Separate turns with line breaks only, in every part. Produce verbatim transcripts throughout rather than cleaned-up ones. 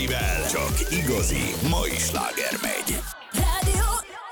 Csak igazi mai sláger megy.
Rádió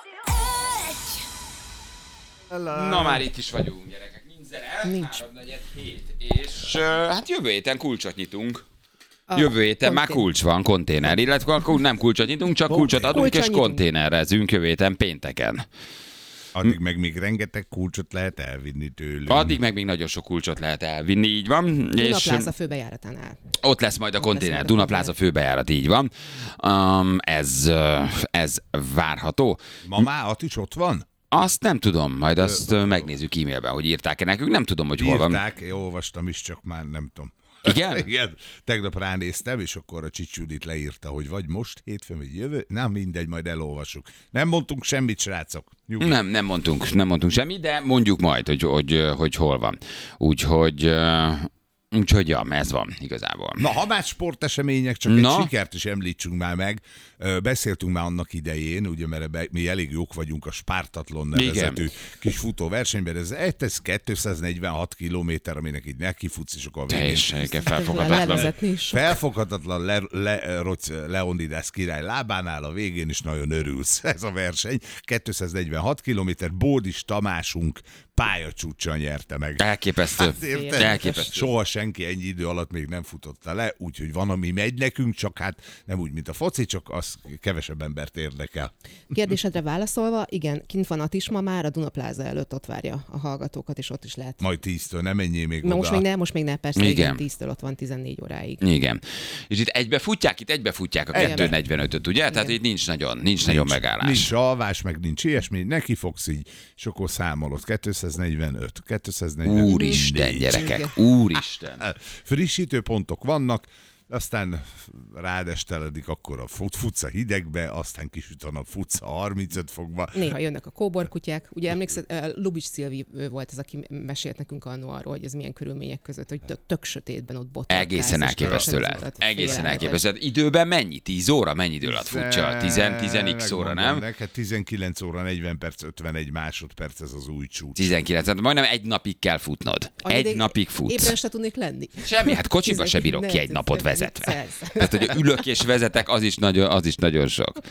egy.
Na már itt is vagyunk, gyerekek. Nincs zene,
Nincs.
háromnegyed hét. És uh, hát jövő héten kulcsot nyitunk. A jövő héten már kulcs van, konténer, illetve akkor nem kulcsot nyitunk, csak kulcsot adunk
Kulcsot
és
nyitunk.
konténerezünk jövő héten pénteken.
Addig meg még rengeteg kulcsot lehet elvinni tőlünk.
Addig meg még nagyon sok kulcsot lehet elvinni, így van. És
Dunapláza főbejáratánál.
ott lesz majd a konténer,
majd a
Dunapláza főbejárat, így van. Um, ez, uh, ez várható.
Ma már is ott van?
Azt nem tudom, majd azt uh, megnézzük e-mailben, hogy írták-e nekünk, nem tudom, hogy hol van.
Írták, én olvastam is, csak már nem tudom.
Igen?
Igen, tegnap ránéztem, és akkor a Csics Judit leírta, hogy vagy most hétfőn, vagy jövő. Nem mindegy, majd elolvassuk. Nem mondtunk semmit, srácok. Nyugi.
Nem, nem mondtunk, nem mondtunk semmit, de mondjuk majd, hogy, hogy, hogy hol van. Úgyhogy, uh, úgyhogy ja, ez van igazából.
Na, ha már sportesemények, csak
Na?
egy sikert is említsünk már meg. Ö, Beszéltünk már annak idején, ugye, mert be- mi elég jók vagyunk a Spártatlon nevezetű
Igen.
kis futóversenyben. Ez, ez kétszáznegyvenhat kilométer, aminek így nekifutsz, és akkor a végén
Teljesen
Levezetni
felfoghatatlan.
is.
felfoghatatlan le, le, Roc, Leonidas király lábánál, a végén is nagyon örülsz. Ez a verseny. kétszáznegyvenhat kilométer, Bódis Tamásunk pályacsúccsal nyerte meg.
Elképesztő.
Hát érted?
Elképesztő.
Soha senki ennyi idő alatt még nem futotta le, úgyhogy van, ami megy nekünk, csak hát nem úgy, mint a foci, csak az kevesebb embert érdekel.
Kérdésedre válaszolva, igen, kint van Atis ma már, a Dunapláza előtt ott várja a hallgatókat, és ott is lehet.
Majd tíztől nem menjél még
Na,
oda.
most még ne, most még ne, persze,
Igen.
igen, tíztől ott van tizennégy óráig.
Igen. És itt egybe futják, itt egybe futják a
Egybe.
kettő negyvenötöt, ugye? Tehát itt nincs nagyon, nincs, nagyon megállás.
Nincs alvás, meg nincs ilyesmi, neki fogsz így, és akkor számolod. kétszáznegyvenöt, kétszáznegyvenöt.
Úristen, gyerekek, úristen.
Frissítőpontok vannak, aztán rádesteledik, akkor a fut, futsz a hidegbe, aztán kisüt a nap, futsz a harmincöt fokba.
Néha jönnek a kóborkutyák. Ugye emlékszel, uh, Lubics Szilvi ő volt az, aki mesélt nekünk annól arról, hogy ez milyen körülmények között, hogy tök, tök sötétben ott botlották.
Egészen elképesztő lett. Egészen elképesztő. Időben mennyi? tíz óra? Mennyi idő alatt futja? tíz x óra, nem?
Neked tizenkilenc óra, negyven perc, ötvenegy másodperc, ez az új csúcs.
tizenkilenc, tehát majdnem egy napig kell futnod. Egy napig futsz.
Ébren se tudnék lenni.
Semmi, hát kocsiba se bírok ki egy napot vezetve. Tehát, hogy ülök és vezetek, az is nagyon, az is nagyon sok.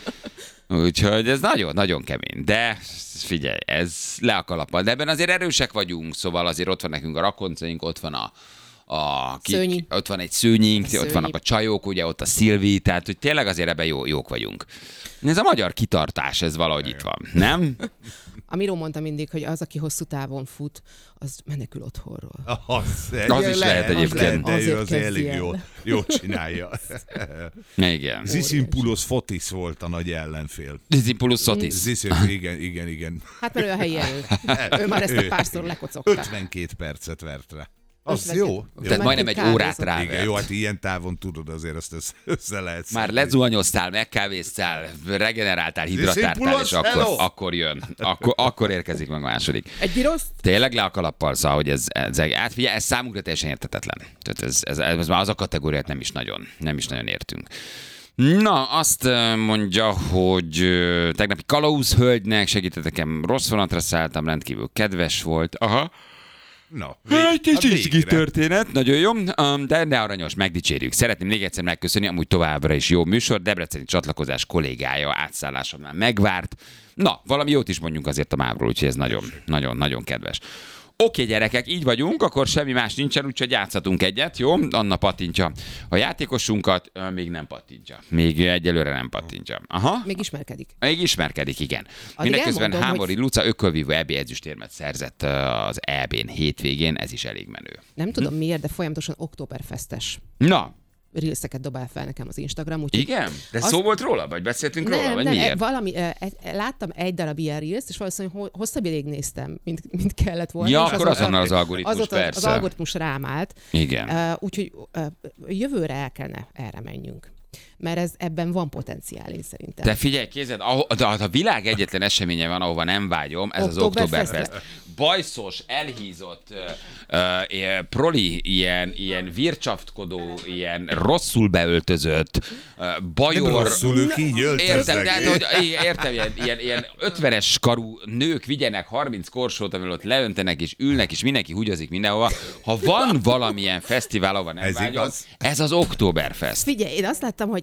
Úgyhogy ez nagyon, nagyon kemény. De figyelj, ez le a kalappal. De ebben azért erősek vagyunk, szóval azért ott van nekünk a rakoncaink, ott van a A, ki,
Szőnyi.
ott van egy szőnyink,
Szőnyi.
ott vannak a csajok, ugye ott a Szilvi, tehát hogy tényleg azért ebben jó, jók vagyunk. Ez a magyar kitartás, ez valahogy itt van, nem?
A Miró mondta mindig, hogy az, aki hosszú távon fut, az menekül otthonról.
Az,
Az is lehet egyébként.
Lehet, de ő
Azért
azért elég
kezdj
jól,
el.
jól csinálja.
Igen.
Ziszimpoulos Fotis volt a nagy ellenfél.
Discipulus Sotis.
Zis, igen, igen, igen.
Hát mert ő a helyi elő. Ő már ezt a párszor lekocogta.
ötvenkét percet vert rá. Az
ötvenkét.
jó. jó.
Tehát majdnem egy
Kávézott.
órát rá.
Igen, jó, hát ilyen távon tudod, azért azt össze, össze lehet
Már
szedni.
lezuhanyoztál, megkávéztál, regeneráltál, hidratáltál,
Discipulus,
és akkor,
hello!
akkor jön. Akkor, akkor érkezik meg a második.
Egy girosz?
Tényleg le a kalappal, szóval, hogy ez, ez, hát figyelj, ez számunkra teljesen érthetetlen. Tehát ez, ez, ez, ez már az a kategóriát nem is nagyon, nem is nagyon értünk. Na, azt ö, mondja, hogy ö, tegnapi kalauz hölgynek segítettek, nekem rossz vonatra szálltam, rendkívül kedves volt. Aha.
Na,
Egy kis
a
kis
végre.
történet, nagyon jó, um, de, de aranyos, megdicsérjük. Szeretném még egyszer megköszönni, amúgy továbbra is jó műsor, debreceni csatlakozás kollégája átszállásomnál megvárt. Na, valami jót is mondjunk azért a mávról, úgyhogy ez nagyon, nagyon, nagyon kedves. Oké, gyerekek, így vagyunk, akkor semmi más nincsen, úgyhogy játszhatunk egyet, jó? Anna pattintja a játékosunkat, ö, még nem pattintja. Még egyelőre nem pattintja. Aha.
Még ismerkedik.
Még ismerkedik, igen. Mindeközben
elmondom,
Hámori
hogy-
Luca ökölvívó é bé ezüstérmet szerzett ö, az é bén hétvégén, ez is elég menő.
Nem tudom miért, de folyamatosan októberfestes
Na,
reelseket dobál fel nekem az Instagram. Úgyhogy
igen? De
Azt-
szó volt róla? Vagy beszéltünk róla?
nem,
Vagy
nem,
miért?
valami, eh, eh, láttam egy darab ilyen reels, és valószínűleg ho- hosszabb ideig néztem, mint, mint kellett volna.
Ja,
és
akkor
azóta-
azonnal az algoritmus,
azóta Az
persze.
algoritmus rám állt.
Igen.
Uh, úgyhogy uh, jövőre el kellene erre menjünk. Mert ez, ebben van potenciál, én szerintem.
Te figyelj, kézed, ahol, de a világ egyetlen eseménye van, ahova nem vágyom, ez az
Oktoberfest.
Oktoberfest. Bajszos, elhízott, uh, uh, proli, ilyen, ilyen vircsaftkodó, ilyen rosszul beöltözött, uh,
Nem
bajor...
rosszul, ők így
Értem,
öltöznek.
de hát, hogy, értem, ilyen, ilyen, ilyen ötvenes karú nők vigyenek harminc korsót, amivel ott leöntenek és ülnek, és mindenki húgyozik mindenhova. Ha van valamilyen fesztivál, ahova nem
Ez
vágyom,
igaz.
ez az Oktoberfest.
Figyelj, én azt láttam, hogy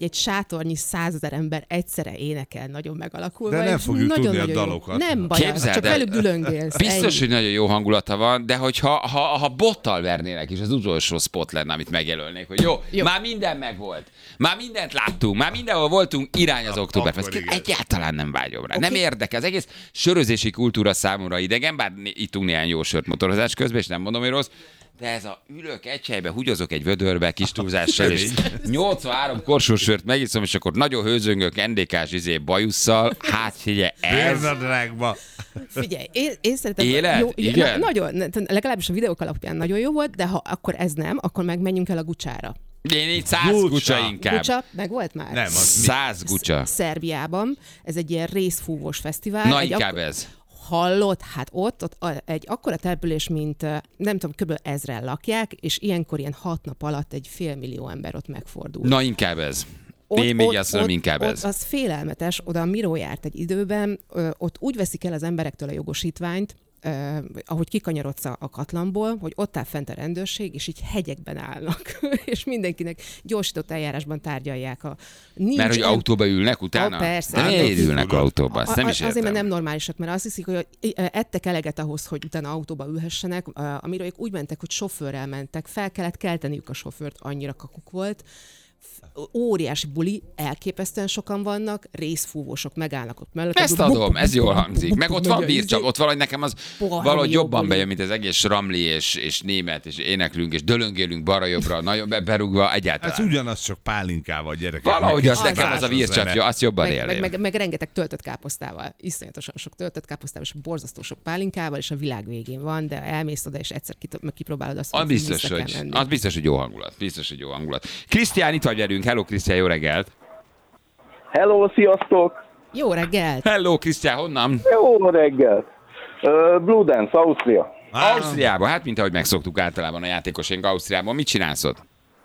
egy sátornyi százezer ember egyszerre énekel nagyon megalakulva.
De nem
és
fogjuk
nagyon,
tudni a
nagyon jó.
dalokat.
Nem baj,
Képzeld
csak
el,
velük dülöngélsz.
Biztos,
Ennyi.
hogy nagyon jó hangulata van, de hogyha ha, ha bottal vernének, és az utolsó spot lenne, amit megjelölnék, hogy jó, jó,
Jó.
már minden megvolt, már mindent láttunk, már mindenhol voltunk, irány az Oktoberfest.
akkor igen.
Egyáltalán nem vágyom rá.
Oké.
Nem érdekel. Az egész sörözési kultúra számomra idegen, bár né- ittunk néhány jó sört motorozás közben, és nem mondom, hogy rossz, de ez a ülök egy helybe, húgyozok egy vödörbe kis túlzással, és nyolcvanhárom korsós sört megiszom, és akkor nagyon hőzöngök en dé ká-s izé bajusszal. Hát figyelj, ez...
Bérnadrágba.
Figyelj, én, én szerintem...
Éled?
Jó,
Igen?
Na, nagyon, legalábbis a videók alapján nagyon jó volt, de ha akkor ez nem, akkor meg menjünk el a Gucsára.
Én így száz
Gucsa.
gucsa inkább.
Gucsa, meg volt már?
Nem, az mi?
Száz gucsa.
Szerbiában. Ez egy ilyen részfúvós fesztivál.
Na,
egy
inkább
ak-
ez.
Hallott, hát ott, ott a- egy akkora település, mint ö, nem tudom, kb. ezren lakják, és ilyenkor ilyen hat nap alatt egy fél millió ember ott megfordul.
Na, inkább ez.
Ott-
Én még
ott-
azt mondom,
ott-
inkább
ott
ez.
Az félelmetes, oda a Miró járt egy időben, ö, ott úgy veszik el az emberektől a jogosítványt, Uh, ahogy kikanyarodsz a a katlanból, hogy ott áll fent a rendőrség, és így hegyekben állnak, és mindenkinek gyorsított eljárásban tárgyalják. A... Nincs
Mert hogy
em-
autóba ülnek utána?
Ah, persze.
De miért
Hát,
ülnek
tudod.
autóba? Azt nem
A-
is
Azért, mert
értem.
nem normálisak, mert azt hiszik, hogy ettek eleget ahhoz, hogy utána autóba ülhessenek. A Miróék úgy mentek, hogy sofőrrel mentek, fel kellett kelteniük a sofőrt, annyira kakuk volt. Óriási buli, elképesztően sokan vannak, részfúvósok megállnak ott mellett.
Ezt adom, ez jól hangzik. Meg ott van
Megy a
bircsap,
izé.
ott valahogy nekem az
Bohám
valahogy
jó
jobban
buli.
bejön, mint az egész ramli és, és német, és éneklünk, és dölöngélünk balra-jobbra, nagyon be- berúgva
Ez
egyáltalán.
ugyanaz, csak pálinkával, gyerekek.
Valahogy
Meg
az
kis
nekem az a
zene.
bircsap jó, azt jobban
Meg, meg,
élném.
meg, meg rengeteg töltött káposztával, iszonyatosan sok töltött káposztával, és borzasztó sok pálinkával, és a világ végén van, de elmész oda, és egyszer kit- meg kipróbálod azt,
Az
hogy
biztos,
vissza kell
hogy,
menni.
az biztos, hogy jó hangulat. Biztos, hogy jó hangulat. Krisztián, itt vagy velünk. Hello, Krisztián, jó reggelt.
Hello, sziasztok!
Jó reggelt!
Hello, Krisztián, honnan?
Jó reggelt! Uh, Blue Dance, Ausztria.
Ausztriába, hát mint ahogy megszoktuk általában a játékosaink Ausztriában. Mit csinálsz ott?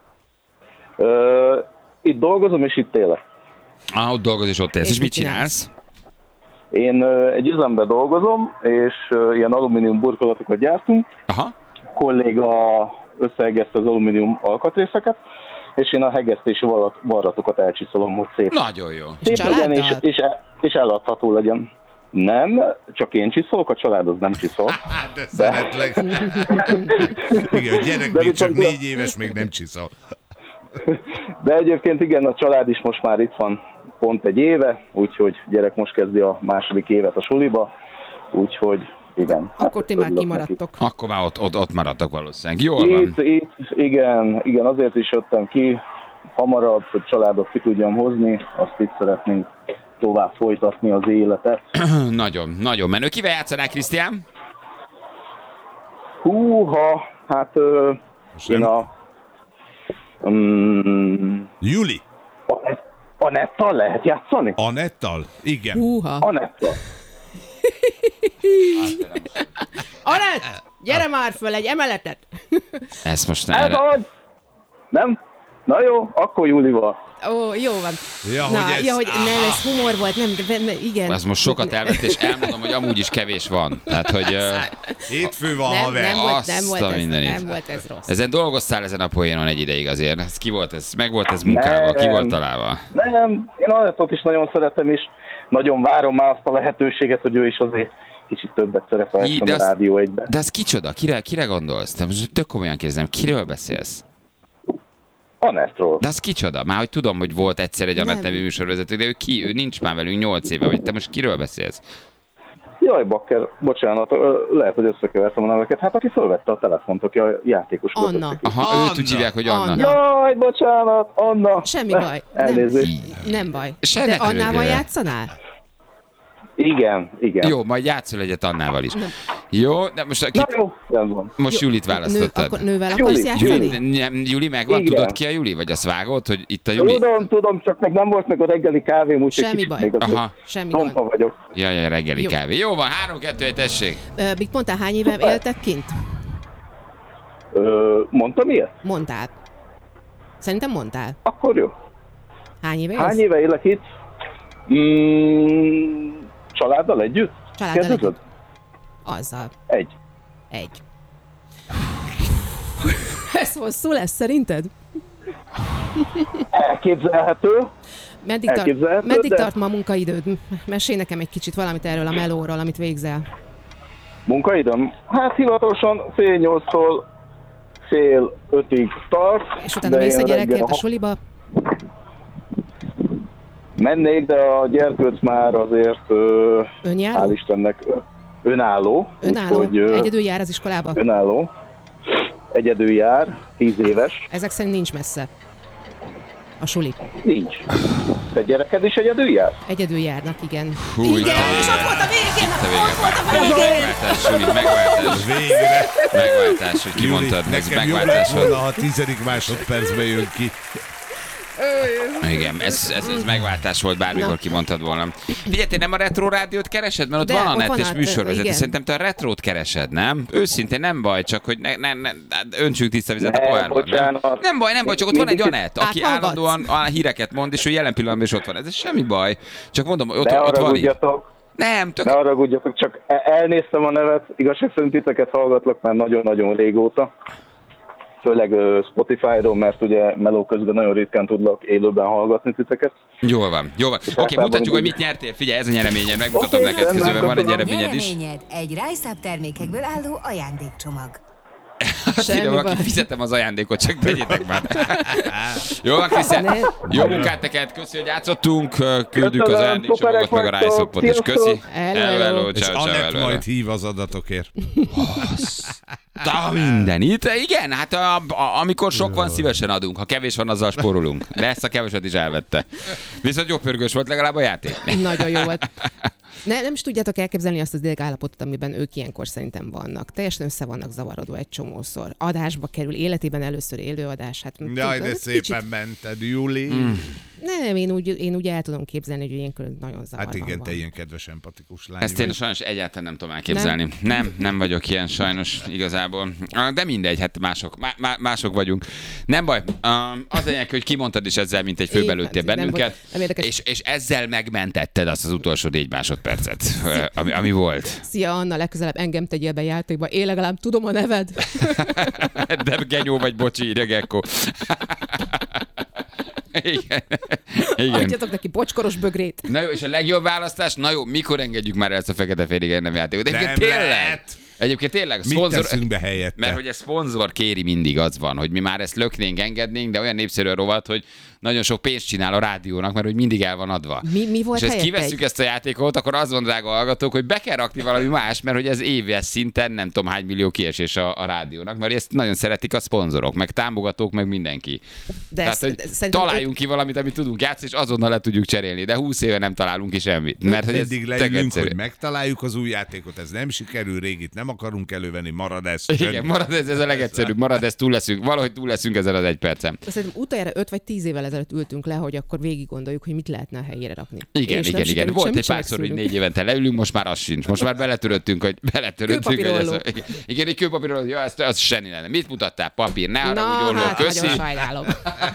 Uh, itt dolgozom, és itt élek.
Ah, ott dolgozol és ott élsz.
És
És mit
mit csinálsz?
csinálsz?
Én uh, egy üzemben dolgozom, és uh, ilyen alumínium burkolatokat gyártunk.
Aha.
A kolléga összeegezte az alumínium alkatrészeket, és én a hegesztési varrat- varratokat elcsiszolom, hogy szép,
Nagyon jó.
szép legyen, és,
családdal?
és, és eladható legyen. Nem, csak én csiszolok, a család az nem csiszol.
Hát, de szeretlek. Igen, a gyerek
De
még csak
viszont-
négy éves, még nem csiszol.
De egyébként igen, a család is most már itt van pont egy éve, úgyhogy gyerek most kezdi a második évet a suliba, úgyhogy igen.
Akkor ti már
örülök neki.
kimaradtok.
Akkor már ott, ott, ott maradtak valószínűleg. Jól van.
Itt, itt, igen, igen, azért is jöttem ki hamarabb, hogy családot ki tudjam hozni, azt itt szeretnénk tovább folytatni az életet.
Nagyon, nagyon menő. Kivel játszanál, Krisztián?
Húha, hát ö, én
nem-
a... Um,
Juli,
Anettal lehet játszani?
Anettal? Igen.
Húha!
Anettal.
Anett! Gyere már föl egy emeletet!
Ezt most
Ez
ne...
az! Nem? Na jó, akkor Júlival.
Ó, jó van.
Ja,
Na,
hogy ez-
ja, hogy nem, ez humor volt, nem, de, de igen.
Ez most sokat elvett, és elmondom, hogy amúgy is kevés van. Tehát, hogy ö,
Hétfő van,
nem,
haver.
nem, volt, nem,
Azt
volt
a
ez,
mindenit.
nem volt ez rossz.
ezen dolgoztál ezen a poénon egy ideig azért. Ez ki volt ez? Meg volt ez munkával? Ki
Nem.
volt találva?
Nem, én Anettot is nagyon szeretem, és nagyon várom már azt a lehetőséget, hogy ő is azért kicsit többet
Í,
szerepelsen
de
a
azt-
Rádió egyben.
De ez kicsoda? Kire, kire gondolsz? Te most tök komolyan kérdezem, kiről beszélsz?
Anettról.
De az kicsoda? Már hogy tudom, hogy volt egyszer egy Anett
Nem.
nevű műsorvezető, de ő ki? Ő nincs már velünk nyolc éve, vagy te most kiről beszélsz?
Jaj, Bakker, bocsánat, ö, lehet, hogy összekevertem a neveket. Hát aki fölvette a telefont, aki a játékos volt.
Anna.
összekevertem.
Aha,
Anna.
őt úgy hívják, hogy Anna.
Anna.
Jaj, bocsánat, Anna.
Semmi baj. Nem,
Elnézést.
nem baj.
Se
De
ne törődjél
Annával
vele.
játszanál?
Igen, igen.
Jó, majd játszol egyet Annával is. Jó, de most,
Na
aki,
jó, rendben.
most Julit
Nő,
választottad.
akkor nővel akarsz
Juli,
játszani?
Juli, nem, Juli megvan?
Igen.
Tudod ki a Juli? Vagy azt vágod, hogy itt a Juli?
Tudom, tudom, csak még nem volt meg a reggeli kávém, úgyhogy
Semmi
kicsit
baj.
még azért
Aha.
Semmi
tompa
gond.
vagyok.
Jaj, jaj, reggeli
Jó.
kávé. Jó van, három, kettő, egy, tessék.
Ö, Még mondtál, hány éve éltek kint?
Ö, mondtam ilyet?
Mondtál. Szerintem mondtál.
Akkor jó.
Hány éve
Hány
élsz?
éve élek itt? Mm, családdal együtt?
Családdal
Kérdezed?
együtt. Azzal.
Egy.
Egy. Ez hosszú lesz szerinted?
Elképzelhető.
Meddig, tart,
Elképzelhető,
meddig
de-
tart ma a munkaidőd? Mesélj nekem egy kicsit valamit erről a melóról, amit végzel.
Munkaidőm? Hát hivatalosan fél nyolctól fél ötig tart.
És utána
de
mész a
én
gyerekért
reggel
a suliba?
Mennék, de a gyerkőc már azért, ö,
Önjáró?
hál' Istennek, ö, önálló.
Önálló?
úgyhogy, ö,
Egyedül jár az iskolába?
Önálló. Egyedül jár, tíz éves.
Ezek szerint nincs messze. A suli.
Nincs. Te gyereked is egyedül jár?
Egyedül járnak, igen.
Hú,
igen,
igen.
és ott volt a végén!
Te vége.
Ott volt a végén!
Megváltás, Suli, megváltás.
Végre.
Megváltás, hogy kimondtad, ez
Nekem jobb lett
megváltás
volna,
volt.
ha tizedik másodpercben jön ki.
Igen, ez, ez, ez megváltás volt, bármikor kimondtad volna. Figyelj, te nem a Retro Rádiót keresed? Mert ott
De,
van a
ott
net
van
és
a-
műsorvezető.
igen.
Szerintem te a Retrót keresed, nem? Őszintén nem baj, csak hogy ne, ne, ne, öntsünk tiszta vizet a
Ne,
pohárban. Nem?
bocsánat.
nem baj, nem baj, csak ott van egy
Mindig-
Anett, aki
Áthallgatsz?
állandóan a híreket mond, és ő jelen pillanatban is ott van. Ez semmi baj. Csak mondom, ott,
Ne
ott van így.
haragudjatok,
Nem, tök...
ne haragudjatok, csak e- elnéztem a nevet. Igazság szerint titeket hallgatlak már nagyon-nagyon régóta. Főleg ö, Spotify-ról, mert ugye meló közben nagyon ritkán tudlak élőben hallgatni titeket.
Jól van, jól van. Oké, okay,
általában
mutatjuk, hogy
úgy-
mit nyertél. Figyelj, ez a nyereményed, megmutatom
Oké,
neked
rendben,
közben, van egy
köszönöm.
nyereményed is.
Nyereményed egy Rise Up termékekből álló ajándékcsomag.
Azt írja,
baj.
valaki, fizetem az ajándékot, csak tegyétek már. Jó van, Krisztián,
Ne.
jó munkát neked, köszi, hogy játszottunk, küldjük az
Köszönöm,
ajándékcsomagot, meg a
szuperek
rájszopot, és
vagytok,
köszi.
Hello,
Hello,
hello.
hello,
És
ciao, ciao,
Anett
hello, hello.
majd hív az adatokért.
Ta minden. Itt, igen, hát a, a, amikor sok van, szívesen adunk, ha kevés van, azzal spórolunk. De ezt a keveset is elvette. Viszont jó pörgős volt legalább a játék.
Nagyon jó volt. Ne, nem is tudjátok elképzelni azt az idegállapotot, amiben ők ilyenkor szerintem vannak. Teljesen össze vannak zavarodva egy csomószor. Adásba kerül, életében először élőadás. Hát,
Jaj, de
tudod,
szépen
kicsit-
mented, Juli.
Mm.
Nem, én úgy, én úgy el tudom képzelni, hogy ilyenkor nagyon zavarban
Hát igen,
van.
te ilyen kedves, empatikus lány
Ezt én
vagy.
sajnos egyáltalán nem tudom elképzelni. Nem, nem, nem vagyok ilyen sajnos igazából. De mindegy, hát mások, má, má- mások vagyunk. Nem baj, um, az lényeg, hogy kimondtad is ezzel, mint egy
Így van,
főbelőttél
nem
bennünket,
volt- nem érdekes.
és, és ezzel megmentetted azt az utolsó négy másodpercet, ami, ami volt.
Szia Anna, legközelebb engem tegyél be játékba. Én legalább tudom a neved.
De genyó vagy, bocsi, írja Gekko. Igen. Igen.
Adjatok neki bocskoros bögrét.
Na jó, és a legjobb választás, na jó, mikor engedjük már el ezt a fekete-félig nem játékot? De egyébként
Nem
tényleg,
lehet.
egyébként tényleg,
Mit
szponzor,
teszünk be helyette?
mert hogy a szponzor kéri mindig az van, hogy mi már ezt löknénk, engednénk, de olyan népszerű a rovat, hogy nagyon sok pénzt csinál a rádiónak, mert hogy mindig el van adva.
Mi, mi volt
És ezt
helyette?
kivesszük ezt a játékot, akkor az van, drága hallgatók, hogy be kell rakni valami más, mert hogy ez éves szinten nem tudom hány millió kiesés a, a rádiónak, mert ezt nagyon szeretik a szponzorok, meg támogatók, meg mindenki.
De
Tehát,
ezt-
hogy
de szerintem
találjunk ki valamit, amit tudunk játszani, és azonnal le tudjuk cserélni, de húsz éve nem találunk ki semmit. Mert hogy ez
Eddig
tök
leülünk,
egyszerű.
hogy megtaláljuk az új játékot, ez nem sikerül, régit nem akarunk elővenni, marad ez.
Igen, marad ez, ez a legegyszerűbb, marad ez, túl leszünk, valahogy túl leszünk ezen az egy percen.
Szerintem utoljára öt vagy tíz évvel ezelőtt ültünk le, hogy akkor végig gondoljuk, hogy mit lehetne a helyére rakni.
Igen,
És nem
igen, igen.
sikerült
Volt
semmit
egy
sem
párszor, hogy
megszűrünk.
négy évente leülünk, most már az sincs. Most már beletöröttünk, hogy beletöröttünk. Hogy ez,
Kőpapírolló.
igen, egy kőpapírolló, ja, ezt az semmi lenne. Mit mutattál? Papír, ne
Na,
haragudj, olló,
hát
köszi.
nagyon sajnálom.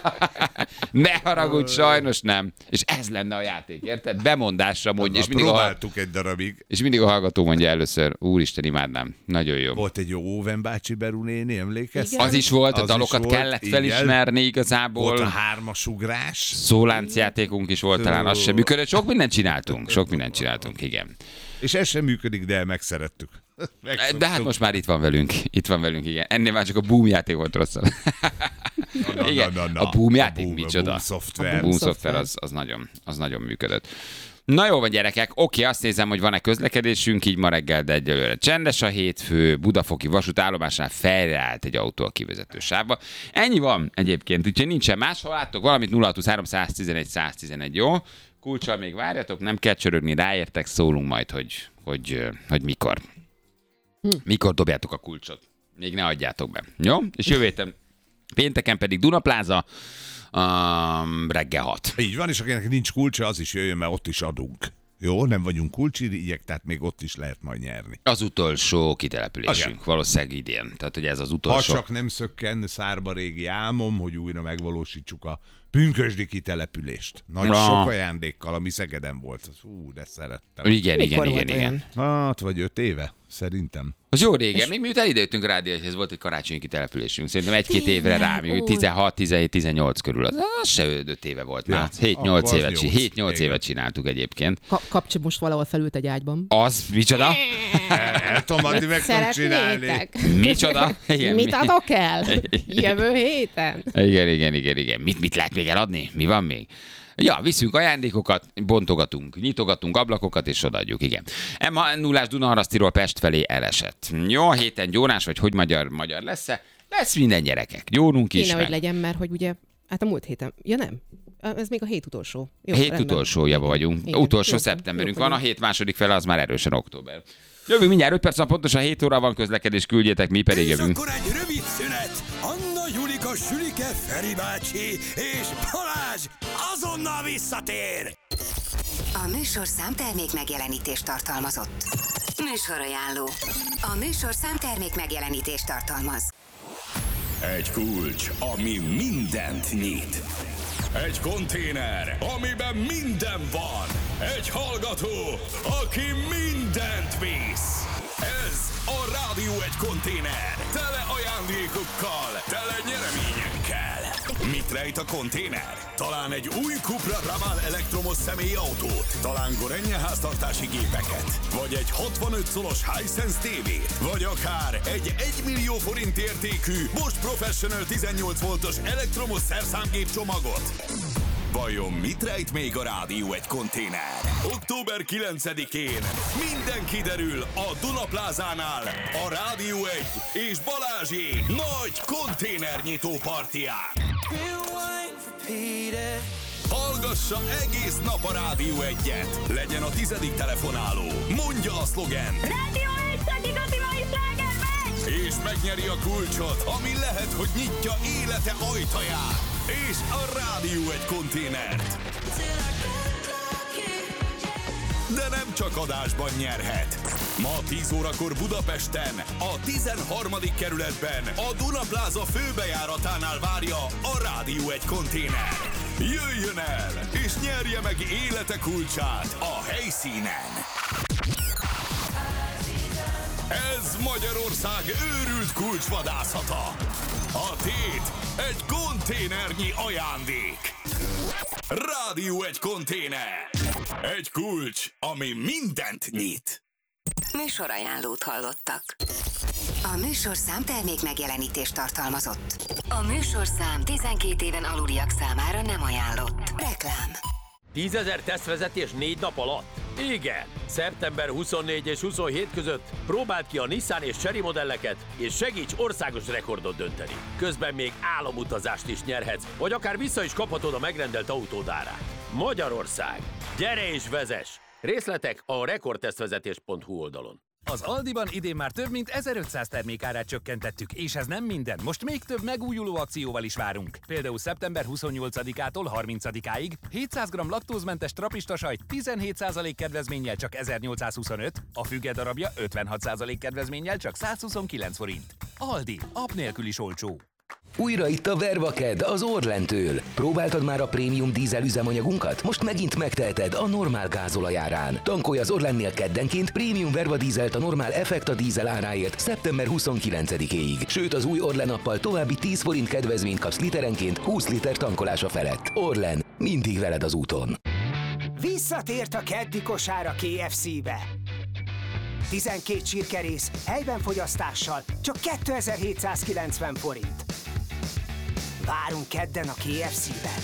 Ne haragudj, sajnos nem. És ez lenne a játék, érted? Bemondásra mondja, és mindig, a,
Próbáltuk egy darabig.
és mindig a hallgató mondja először, úristen, imádnám. Nagyon jó.
Volt egy jó Óven bácsi Beru néni, emlékezz?
Igen.
Az is volt, a
Az is
dalokat
volt,
kellett
igen.
felismerni igazából.
Volt a hármasugrás.
Szóláncjátékunk is volt, talán az sem működött. Sok mindent csináltunk, sok mindent csináltunk, igen.
És ez sem működik, de megszerettük. Megszoktuk.
De hát most már itt van velünk, itt van velünk, igen. Ennél már csak a Boom játék volt rosszabb.
Na,
Igen,
na, na, na.
a Boom játék
Boom-
micsoda?
Boom szoftver.
A Boom
szoftver.
szoftver az, az, nagyon, az nagyon működött. Na jó van, gyerekek, oké, azt nézem, hogy van-e közlekedésünk, így ma reggel, de egyelőre csendes a hétfő, Budafoki vasútállomásnál felreállt egy autó a kivezető sávba. Ennyi van egyébként, úgyhogy nincsen más, ha láttok valamit, nulla hatvanhárom száztizenegy száztizenegy, jó? Kulccsal még várjatok, nem kell csörögni, ráértek, szólunk majd, hogy, hogy, hogy mikor. Mikor dobjátok a kulcsot. Még ne adjátok be, jó? És jövő héten pénteken pedig Dunapláza, um, reggel hat.
Így van, és akinek nincs kulcsa, az is jöjjön, mert ott is adunk. Jó, nem vagyunk kulcsirigyek, tehát még ott is lehet majd nyerni.
Az utolsó kitelepülésünk,
Igen.
valószínűleg idén. Tehát, hogy ez az
Ha
utolsó.
csak nem szökken szárba régi álmom, hogy újra megvalósítsuk a pünkösdi kitelepülést. Nagy
Ah.
sok ajándékkal, ami Szegeden volt. Hú, de szerettem.
Igen, igen,
Mikor
igen,
volt
igen.
olyan?
Hát, vagy öt éve, szerintem.
Az jó régen, még miután idejöttünk a rádióhoz, volt egy karácsonyi kitelepülésünk. Szerintem egy-két évre rá, még tizenhat tizenhét tizennyolc körül. Az, az se öt éve volt már.
Ja,
hét-nyolc
akkor az
évet,
nyolc.
hét-nyolc
Igen.
évet csináltuk egyébként.
Ka- Kapcsi most valahol felült egy ágyban.
Az, micsoda?
El tudom adni, meg tudom csinálni.
Szeretnétek?
Micsoda? Igen,
Mit
mi-
adok el? Jövő héten?
Igen, igen, igen, igen. Mit, mit lehet még eladni? Mi van még? Ja, viszünk ajándékokat, bontogatunk, nyitogatunk ablakokat, és odaadjuk, igen. Emma nullás Dunaharasztiról Pest felé elesett. Jó, a héten gyónás, vagy hogy magyar, magyar lesz-e? Lesz minden gyerekek. Gyónunk is.
Kéne, hogy
meg.
legyen, mert hogy ugye, hát a múlt héten, ja nem, ez még a hét utolsó. Jó,
Hét
rendben.
utolsójában vagyunk.
Igen,
Utolsó
jó,
szeptemberünk
jó,
van, a hét második fele az már erősen október. Jövünk mindjárt öt perc, pontosan hét óra van közlekedés, küldjétek, mi pedig
És
jövünk.
akkor egy rövid szünet. Anna, Julika, Sülike, Feri bácsi és Balázs azonnal visszatér.
A műsorszám termék megjelenítést tartalmazott. Műsorajánló. A műsorszám termék megjelenítést tartalmaz.
Egy kulcs, ami mindent nyit. Egy konténer, amiben minden van. Egy hallgató, aki mindent visz. Ez a Rádió egy konténer. Tele ajándékokkal, tele nyereményekkel. Mit rejt a konténer? Talán egy új Cupra Raval elektromos személyautót, talán Gorenje háztartási gépeket, vagy egy hatvanöt szolos Hisense tévét, vagy akár egy egymillió forint értékű Bosch Professional tizennyolc voltos elektromos szerszámgép csomagot. Vajon mit rejt még a Rádió egy konténer? október kilencedikén minden kiderül a Dunaplázánál a Rádió egy és Balázsi nagy konténernyitó partián. Hallgassa egész nap a Rádió egyet. Legyen a tizedik telefonáló. Mondja a szlogen.
Rádió egy igazi mai slágermegy!
És megnyeri a kulcsot, ami lehet, hogy nyitja élete ajtaját. És a Rádió egy konténert. De nem csak adásban nyerhet. Ma tíz órakor Budapesten, a tizenharmadik kerületben, a Dunapláza főbejáratánál várja a Rádió egy konténer. Jöjjön el, és nyerje meg élete kulcsát a helyszínen. Ez Magyarország őrült kulcsvadászata. A tét egy konténernyi ajándék. Rádió egy konténer. Egy kulcs, ami mindent nyit.
Műsorajánlót hallottak. A műsorszám termék megjelenítést tartalmazott. A műsorszám tizenkét éven aluliak számára nem ajánlott. Reklám.
tízezer tesztvezetés négy nap alatt? Igen! szeptember huszonnégy és huszonhét között próbáld ki a Nissan és Chery modelleket, és segíts országos rekordot dönteni. Közben még álomutazást is nyerhetsz, vagy akár vissza is kaphatod a megrendelt autód árát. Magyarország! Gyere és vezess! Részletek a rekordtesztvezetés pont hu oldalon.
Az Aldiban idén már több mint ezerötszáz termék árát csökkentettük, és ez nem minden. Most még több megújuló akcióval is várunk. Például szeptember huszonnyolcadikától harmincadikáig hétszáz gramm laktózmentes trapista sajt tizenhét százalék kedvezménnyel csak ezernyolcszázhuszonöt, a füge darabja ötvenhat százalék kedvezménnyel csak százhuszonkilenc forint. Aldi, app nélkül is olcsó.
Újra itt a Vervaked az Orlentől. Próbáltad már a prémium dízel üzemanyagunkat? Most megint megteheted a normál gázolaj árán. Tankolj az Orlennél keddenként prémium Verva dízelt a normál Effekta dízel áráért szeptember huszonkilencedikéig. Sőt, az új Orlen appal további tíz forint kedvezményt kapsz literenként húsz liter tankolása felett. Orlen, mindig veled az úton.
Visszatért a keddi kosár a ká ef cé-be. tizenkét csirkerész helyben fogyasztással csak kétezer-hétszázkilencven forint. Várunk kedden a ká ef cé-ben.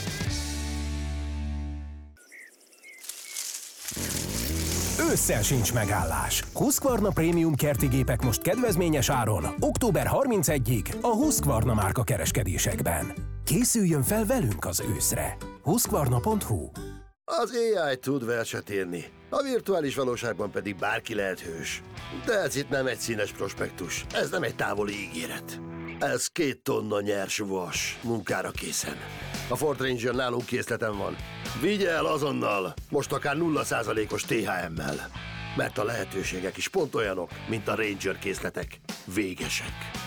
Ősszel sincs megállás. Husqvarna Prémium kerti gépek most kedvezményes áron. október harmincegyedikéig a Husqvarna márka kereskedésekben. Készüljön fel velünk az őszre. husqvarna pont hu.
Az á i tud verset írni, a virtuális valóságban pedig bárki lehet hős. De ez itt nem egy színes prospektus, ez nem egy távoli ígéret. Ez két tonna nyers vas, munkára készen. A Ford Ranger nálunk készleten van. Vigye el azonnal, most akár nulla százalékos té há emmel. Mert a lehetőségek is pont olyanok, mint a Ranger készletek. Végesek.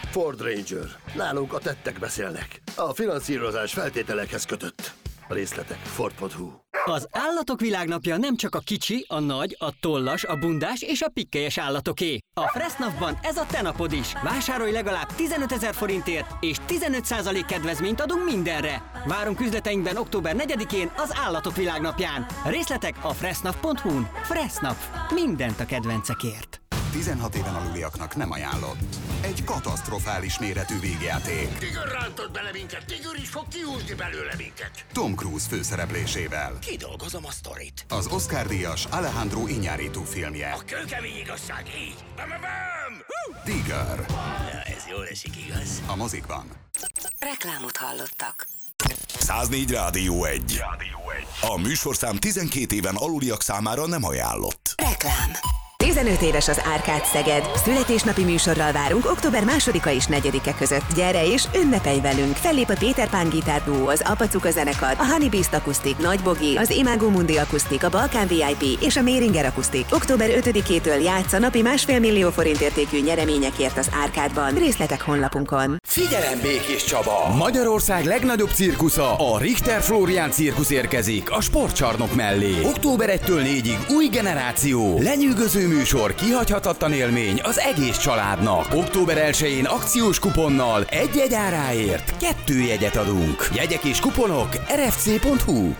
Ford Ranger. Nálunk a tettek beszélnek. A finanszírozás feltételekhez kötött. A részletek Ford pont hu.
Az Állatok Világnapja nem csak a kicsi, a nagy, a tollas, a bundás és a pikkelyes állatoké. A Fressnapban ez a te napod is. Vásárolj legalább tizenötezer forintért, és tizenöt százalék kedvezményt adunk mindenre. Várunk üzleteinkben október negyedikén az Állatok Világnapján. Részletek a fressnap pont hu-n. Fressnap. Mindent a kedvencekért.
tizenhat éven aluliaknak nem ajánlott. Egy katasztrofális méretű végjáték.
Tigör rántott bele minket, Tigör is fog kiúzni belőle minket.
Tom Cruise főszereplésével.
Kidolgozom a sztorit.
Az Oscar-díjas Alejandro Iñárritu filmje.
A kőkemény igazság így. Bam, bam, bam.
Tigör.
Ja, ez jól esik, igaz?
A mozikban.
Reklámot hallottak.
száznégy Rádió egy. A műsorszám tizenkét éven aluliak számára nem ajánlott.
Reklám. tizenöt éves az Árkád Szeged. Születésnapi műsorral várunk október másodika és negyedike között. Gyere és ünnepelj velünk! Fellép a Péter Pán Gitár Duo, az Apacuka zenekar, a Honey Beast Akusztik, Nagy Bogi, az Imago Mundi Akusztik, a Balkán vé i pé és a Méringer Akusztik. október ötödikétől játsz a napi másfél millió forint értékű nyereményekért az Árkádban. Részletek honlapunkon.
Figyelem, Békés Csaba! Magyarország legnagyobb cirkusza, a Richter Flórián cirkusz érkezik a sportcsarnok mellé. október elsejétől négyig új generáció, lenyűgöző műsor, kihagyhatatlan élmény az egész családnak. október elsején akciós kuponnal egy-egy áráért kettő jegyet adunk. Jegyek és kuponok er ef cé pont hu.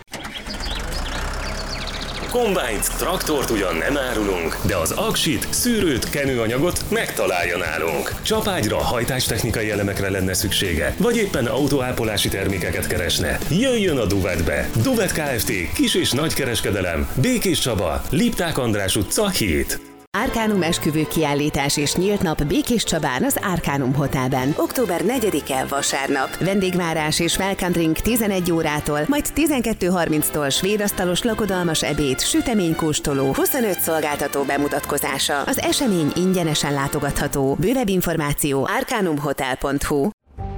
Kombányt, traktort ugyan nem árulunk, de az aksit, szűrőt, kenőanyagot megtalálja nálunk. Csapágyra, hajtástechnikai elemekre lenne szüksége, vagy éppen autóápolási termékeket keresne. Jöjjön a Duvetbe! Duvet Kft. Kis- és nagykereskedelem, Békés Csaba, Lipták András utca hét.
Arkánum esküvő kiállítás és nyílt nap Békés Csabán az Arkánum Hotelben. október negyedike vasárnap. Vendégvárás és welcome drink tizenegy órától, majd tizenkettő harminctól svédasztalos lakodalmas ebéd, süteménykóstoló, huszonöt szolgáltató bemutatkozása. Az esemény ingyenesen látogatható. Bővebb információ arkánum hotel pont hu.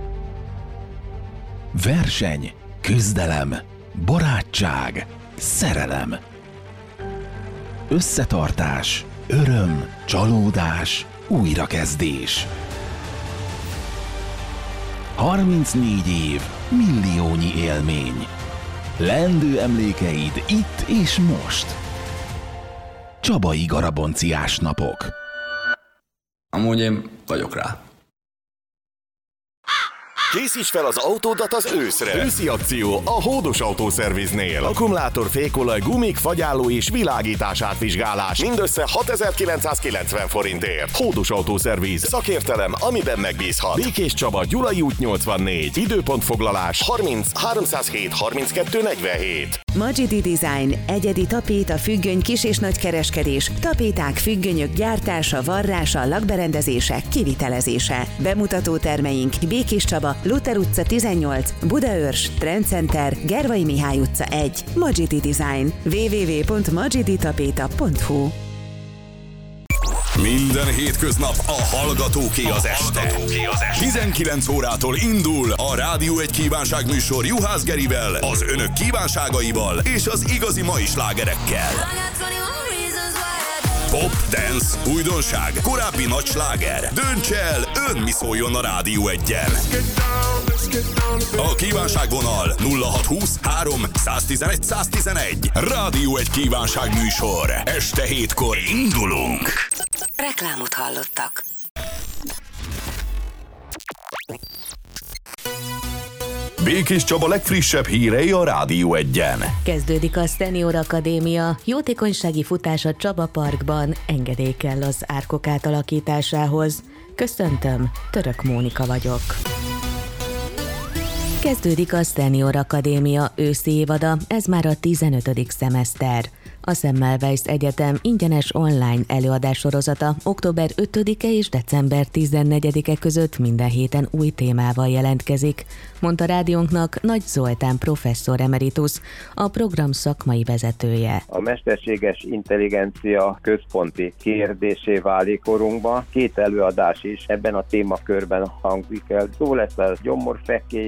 Verseny, küzdelem, barátság, szerelem. Összetartás, öröm, csalódás, újrakezdés. harmincnégy év, milliónyi élmény. Leendő emlékeid itt és most. Csabai Garabonciás napok.
Amúgy én vagyok rá.
Készíts fel az autódat az őszre! Őszi akció a Hódos Autószerviznél. Akkumulátor, fékolaj, gumik, fagyálló és világítás átvizsgálás mindössze hatezer-kilencszázkilencven forintért. Hódos Autószerviz. Szakértelem, amiben megbízhat. Békés Csaba, Gyulai út nyolcvannégy. Időpontfoglalás harminc háromszázhét harminckettő negyvenhét.
Magidi Design. Egyedi tapéta, függöny, kis- és nagykereskedés. Tapéták, függönyök gyártása, varrása, lakberendezése, kivitelezése. Bemutató termeink Békés Csaba, Luther utca tizennyolc, Budaörs, Trendcenter, Gervai Mihály utca egy. Magidi Design. double-u double-u double-u pont magiditapéta pont hu.
Minden hétköznap a Hallgatóké az este. tizenkilenc órától indul a Rádió egy kívánság műsor Juhász Gerivel, az önök kívánságaival és az igazi mai slágerekkel. Pop, dance, újdonság, korábbi nagy sláger. Dönts el, ön mi szóljon a Rádió egyen. A kívánságvonal nulla hat húsz három száztizenegy száztizenegy. Rádió egy kívánság műsor. Este hétkor indulunk.
Reklámot hallottak.
Békés Csaba legfrissebb hírei a Rádió egyen.
Kezdődik a Senior Akadémia. Jótékonysági futás a Csaba Parkban. Engedély kell az árkok átalakításához. Köszöntöm, Török Mónika vagyok. Kezdődik a Senior Akadémia őszi évada, ez már a tizenötödik szemeszter. A Semmelweis Egyetem ingyenes online előadássorozata október ötödike és december tizennegyedike között minden héten új témával jelentkezik, mondta rádiónknak Nagy Zoltán professzor emeritus, a program szakmai vezetője.
A mesterséges intelligencia központi kérdésé válik korunkban. Két előadás is ebben a témakörben hangzik el. Szó lesz a gyomorfekélyről,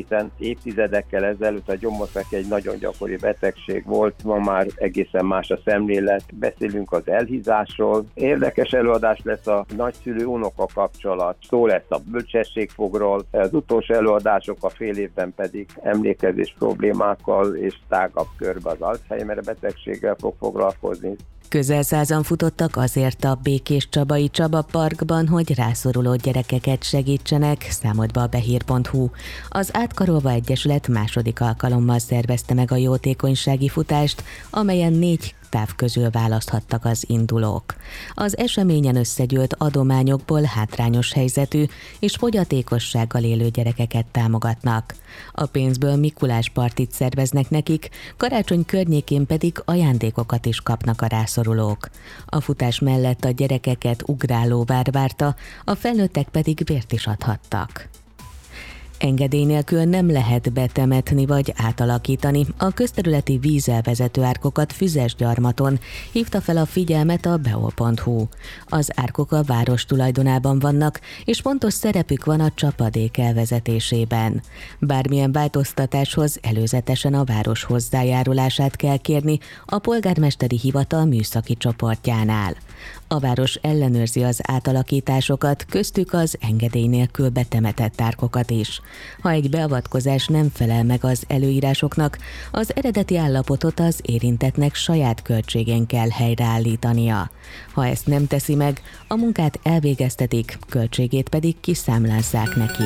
hiszen évtizedekkel ezelőtt a gyomorfek egy nagyon gyakori betegség volt, ma már egészen más a szemlélet. Beszélünk az elhízásról. Érdekes előadás lesz a nagyszülő-unoka kapcsolat. Szó lesz a bölcsességfogról. Az utolsó előadások a fél évben pedig emlékezés problémákkal és tágabb körbe az Alzheimer betegséggel fog foglalkozni.
Közel százan futottak azért a Békés Csabai Csaba Parkban, hogy rászoruló gyerekeket segítsenek, számolt be a behír pont hu. Az Átkarolva Egyesület második alkalommal szervezte meg a jótékonysági futást, amelyen négy táv közül választhattak az indulók. Az eseményen összegyűlt adományokból hátrányos helyzetű és fogyatékossággal élő gyerekeket támogatnak. A pénzből Mikulás partit szerveznek nekik, karácsony környékén pedig ajándékokat is kapnak a rászorulók. A futás mellett a gyerekeket ugrálóvár várta, a felnőttek pedig vért is adhattak. Engedély nélkül nem lehet betemetni vagy átalakítani a közterületi vízelvezető árkokat Füzesgyarmaton, hívta fel a figyelmet a beol pont hu. Az árkok a város tulajdonában vannak, és fontos szerepük van a csapadék elvezetésében. Bármilyen változtatáshoz előzetesen a város hozzájárulását kell kérni a polgármesteri hivatal műszaki csoportjánál. A város ellenőrzi az átalakításokat, köztük az engedély nélkül betemetett árkokat is. Ha egy beavatkozás nem felel meg az előírásoknak, az eredeti állapotot az érintettnek saját költségén kell helyreállítania. Ha ezt nem teszi meg, a munkát elvégeztetik, költségét pedig kiszámlázzák neki.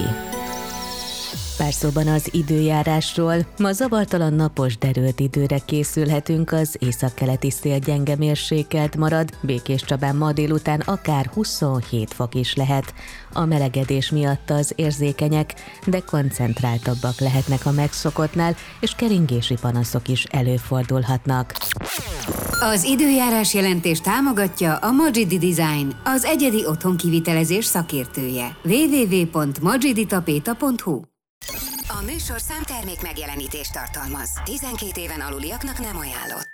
Pár szóban az időjárásról. Ma zavartalan napos derült időre készülhetünk, az északkeleti szél gyenge mérsékelt marad, Békés Csabán ma délután akár huszonhét fok is lehet. A melegedés miatt az érzékenyek, de koncentráltabbak lehetnek a megszokottnál, és keringési panaszok is előfordulhatnak.
Az időjárás jelentés támogatja a Magidi Design, az egyedi otthonkivitelezés szakértője. double-u double-u double-u pont magiditapéta pont hu.
A műsor számtermék megjelenítést tartalmaz. tizenkét éven aluliaknak nem ajánlott.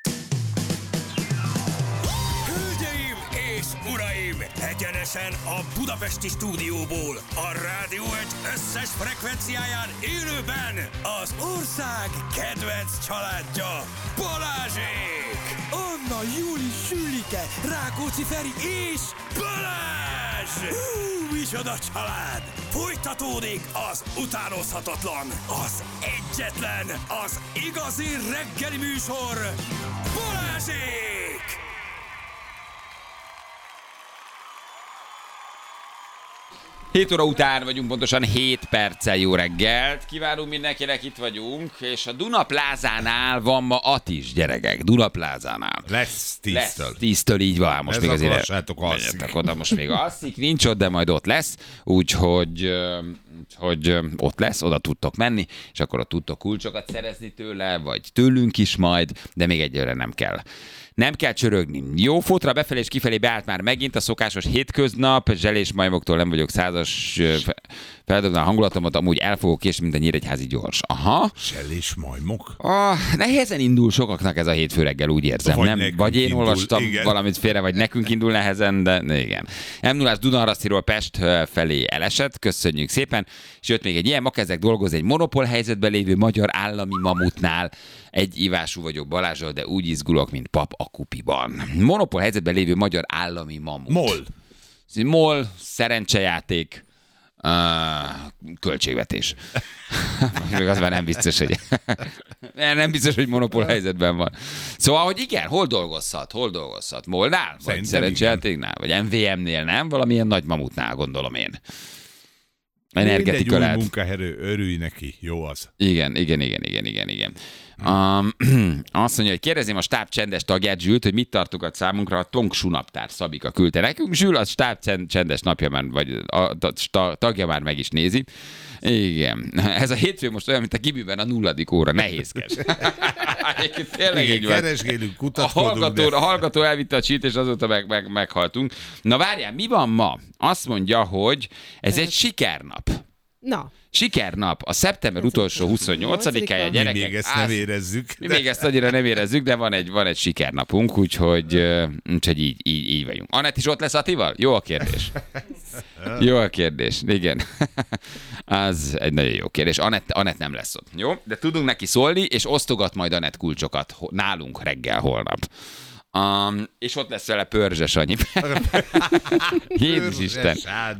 Hölgyeim és uraim! Egyenesen a budapesti stúdióból, a Rádió egy összes frekvenciáján élőben az ország kedvenc családja, Balázsék! Anna, Júli, Sülike, Rákóczi Feri és Balázs! Hú, micsoda család! Folytatódik az utánozhatatlan, az egyetlen, az igazi reggeli műsor, Balázsék!
hét óra után vagyunk, pontosan hét perccel. Jó reggelt kívánunk mindenkinek, itt vagyunk, és a Duna Plázánál van ma Atis, gyerekek, Duna Plázánál.
Lesz tíztől.
Lesz tíztől, így van. Most
ez
még azért
lassátok alszik.
Oda most még alszik, nincs ott, de majd ott lesz, úgyhogy hogy ott lesz, oda tudtok menni, és akkor ott tudtok kulcsokat szerezni tőle, vagy tőlünk is majd, de még egyelőre nem kell. Nem kell csörögni. Jó, fotra befelé és kifelé beállt már megint a szokásos hétköznap, zselés majmoktól nem vagyok százas, feldobnám a hangulatomat, amúgy el fogok késni, mint a Nyíregyházi gyors. Aha.
Zselés majmok?
Ah, nehezen indul sokaknak ez a hétfő reggel, úgy érzem. Vagy, nem? Vagy én indul, olvastam igen. valamit félre, vagy nekünk indul nehezen, de igen. em nullás Dunaharasztiról Pest felé elesett, köszönjük szépen, és jött még egy ilyen, ma kezdek dolgozni egy monopól helyzetben lévő magyar állami mamutnál. Egy ívású vagyok Balázsral, de úgy izgulok, mint pap a kupiban. Monopól helyzetben lévő magyar állami mamut.
MOL.
MOL, szerencsejáték, uh, költségvetés. Még az már nem biztos, hogy nem biztos, hogy monopól helyzetben van. Szóval, hogy igen, hol dolgozhat? Hol dolgozhat? MOL-nál? Vagy szerencsejátéknál? Vagy em vé em-nél, nem? Valamilyen nagy mamutnál, gondolom én. Energetika lehet.
Új munkaerő, örülj neki, jó az.
Igen, igen, igen, igen, igen, igen. Um, azt mondja, hogy kérdezném a stáb csendes tagját, Zsült, hogy mit tartogat számunkra a Tongsu naptár. Szabika küldte nekünk. Zsül, a stáb csendes napja már, vagy a tagja már meg is nézi. Igen. Ez a hétfő most olyan, mint a Gibiben a nulladik óra. Nehézkes. Tényleg így van.
Keresgélünk,
kutatkodunk. A hallgató, de... a hallgató elvitte a csít, és azóta meg, meg, meghaltunk. Na várjál, mi van ma? Azt mondja, hogy ez egy sikernap.
Na.
Sikernap, a szeptember utolsó huszonnyolcadikája, gyerekek.
Mi még ezt nem érezzük.
Mi még ezt annyira nem érezzük, de van egy, van egy sikernapunk, úgyhogy, úgyhogy így, így, így vagyunk. Anett is ott lesz Attival? Jó a kérdés. Jó a kérdés, igen. Az egy nagyon jó kérdés. Anett, Anett nem lesz ott, jó? De tudunk neki szólni, és osztogat majd Anett kulcsokat nálunk reggel holnap. Um, és ott lesz vele Pörzses Anyi. Jézus Isten.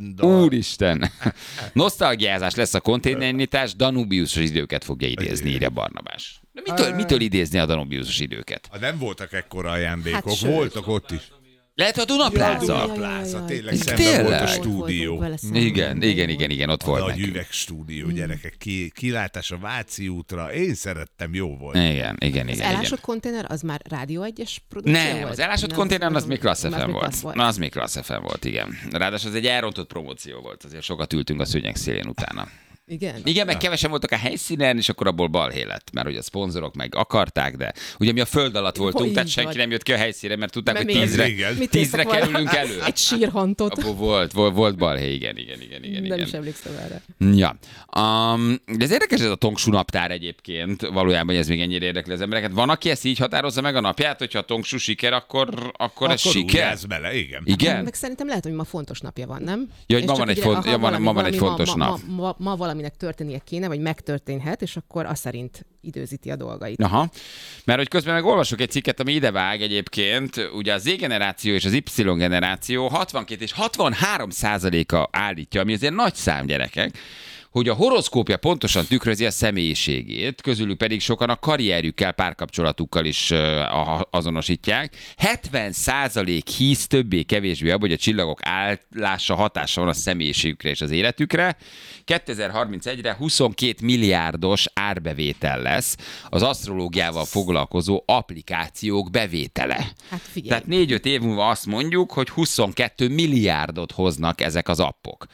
Úristen. Nosztalgiázás lesz a konténernyitás, Danubiusos időket fogja idézni, írja Barnabás. De mitől, mitől idézni a Danubiusos időket?
Ha nem voltak ekkora ajándékok,
Hát
voltak ott is.
Lehet a Dunapláza?
Ja, a Dunapláza, tényleg szemben volt a stúdió.
Igen, igen, igen, igen, ott volt
A nagy
nekünk.
üvegstúdió, gyerekek, ki, kilátás a Váci útra, én szerettem, jó volt.
Igen, igen, igen.
Az
igen.
elásott konténer, az már Rádió egyes produkció
Nem,
volt?
az elásott
Nem,
konténer az még Klassz
az
ef em
még
volt.
Klassz volt.
Na, az még Klassz ef em volt, igen. Ráadásul az egy elrontott promóció volt, azért sokat ültünk a szőnyeg szélén utána.
Igen?
Igen, meg kevesen voltak a helyszínen, és akkor abból balhé lett, mert hogy a szponzorok meg akarták, de ugye mi a föld alatt voltunk,
Hogy
tehát
így
senki
vagy.
nem jött ki a helyszínre, mert tudták,
Mert
hogy
még-
tízre,
Mit
tízre
néztek volna?
kerülünk elő.
Egy sírhantot.
Abból volt, volt, volt balhé, igen, igen, igen, igen.
Nem
igen.
is emlékszem erre.
Ja. Um, de ez érdekes ez a Tongsu naptár egyébként, valójában hogy ez még ennyire érdekli az embereket. Van, aki ezt így határozza meg a napját, hogyha a Tongsu siker, akkor, akkor, akkor ez
Akkor
siker?
újjász bele, igen.
Igen?
Meg szerintem lehet, hogy ma fontos napja van, nem?
Ja, hogy
És
ma
csak
van egy
ugye,
font-
ha
ja, van- ma van egy
valami
fontos
ma,
nap.
Ma, ma, ma valaminek történnie kéne, vagy megtörténhet, és akkor azt szerint időzíti a dolgait.
Aha, mert hogy közben meg olvasok egy cikket, ami idevág egyébként, ugye a Z-generáció és az Y-generáció hatvankét és hatvanhárom százaléka állítja, ami azért nagy szám, gyerekek, hogy a horoszkópja pontosan tükrözi a személyiségét, közülük pedig sokan a karrierjükkel, párkapcsolatukkal is uh, azonosítják. hetven százalék hisz többé-kevésbé abban, hogy a csillagok állása hatása van a személyiségükre és az életükre. kétezer-harmincegyre huszonkét milliárdos árbevétel lesz az asztrológiával foglalkozó applikációk bevétele.
Hát figyelj.
Tehát négy-öt év múlva azt mondjuk, hogy huszonkettő milliárdot hoznak ezek az appok.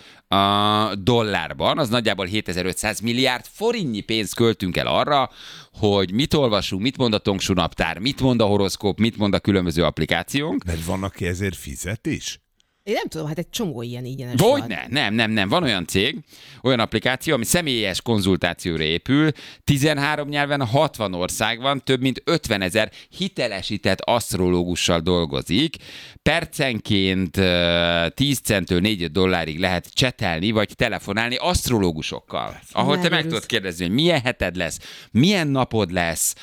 A dollárban, az nagyjából hétezer-ötszáz milliárd forintnyi pénzt költünk el arra, hogy mit olvasunk, mit mond a Tongsu naptár, mit mond a horoszkóp, mit mond a különböző applikációnk.
Mert van, aki ezért fizet is?
Én nem tudom, hát egy csomó ilyen ingyenes van.
Hogyne? Nem, nem, nem. Van olyan cég, olyan applikáció, ami személyes konzultációra épül, tizenhárom nyelven, hatvan országban, több mint ötvenezer hitelesített asztrológussal dolgozik. Percenként tíz centtől négy dollárig lehet csetelni, vagy telefonálni asztrológusokkal. Ahol te meg tudod kérdezni, hogy milyen heted lesz, milyen napod lesz,